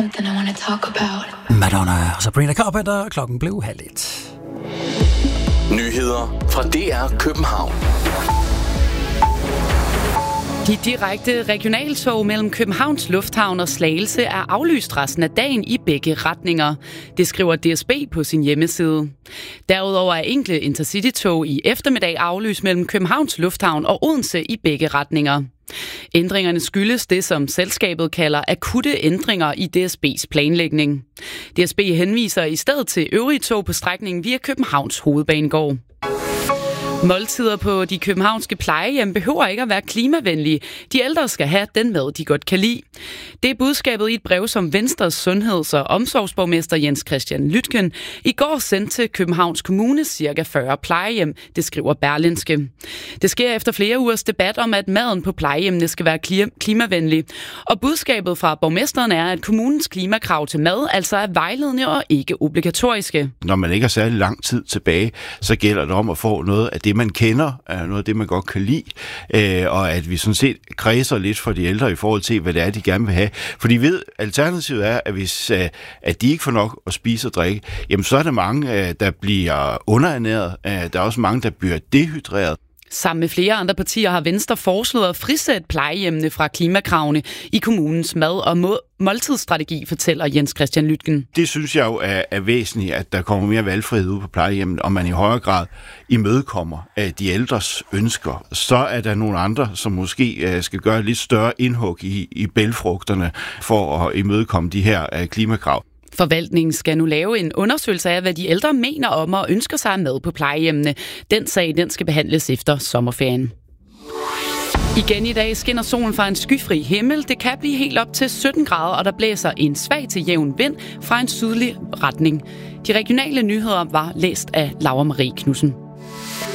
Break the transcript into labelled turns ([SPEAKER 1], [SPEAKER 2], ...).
[SPEAKER 1] something I want to talk about.
[SPEAKER 2] Madonna og Sabrina Carpenter, klokken blev 12:30.
[SPEAKER 3] Nyheder fra DR København.
[SPEAKER 4] De direkte regionaltog mellem Københavns Lufthavn og Slagelse er aflyst resten af dagen i begge retninger. Det skriver DSB på sin hjemmeside. Derudover er enkelte intercity-tog i eftermiddag aflyst mellem Københavns Lufthavn og Odense i begge retninger. Ændringerne skyldes det, som selskabet kalder akutte ændringer i DSB's planlægning. DSB henviser i stedet til øvrige tog på strækningen via Københavns Hovedbanegård. Måltider på de københavnske plejehjem behøver ikke at være klimavenlige. De ældre skal have den mad, de godt kan lide. Det er budskabet i et brev, som Venstres sundheds- og omsorgsborgmester Jens Christian Lytken i går sendte til Københavns Kommune ca. 40 plejehjem, det skriver Berlingske. Det sker efter flere ugers debat om, at maden på plejehjemmene skal være klimavenlig. Og budskabet fra borgmesteren er, at kommunens klimakrav til mad altså er vejledende og ikke obligatoriske.
[SPEAKER 5] Når man ikke har særlig lang tid tilbage, så gælder det om at få noget af det, man kender, noget af det, man godt kan lide, og at vi sådan set kredser lidt for de ældre i forhold til, hvad det er, de gerne vil have. For de ved, alternativet er, at hvis at de ikke får nok at spise og drikke, jamen så er der mange, der bliver underernæret. Der er også mange, der bliver dehydreret.
[SPEAKER 4] Sammen med flere andre partier har Venstre foreslået at frisætte plejehjemmene fra klimakravene i kommunens mad- og måltidsstrategi, fortæller Jens Christian Lytken.
[SPEAKER 5] Det synes jeg jo er væsentligt, at der kommer mere valgfrihed ud på plejehjemmet, og man i højere grad imødekommer de ældres ønsker. Så er der nogle andre, som måske skal gøre et lidt større indhug i bælgfrugterne for at imødekomme de her klimakrav.
[SPEAKER 4] Forvaltningen skal nu lave en undersøgelse af, hvad de ældre mener om og ønsker sig med på plejehjemmene. Den sag skal behandles efter sommerferien. Igen i dag skinner solen fra en skyfri himmel. Det kan blive helt op til 17 grader, og der blæser en svag til jævn vind fra en sydlig retning. De regionale nyheder var læst af Laura Marie Knudsen.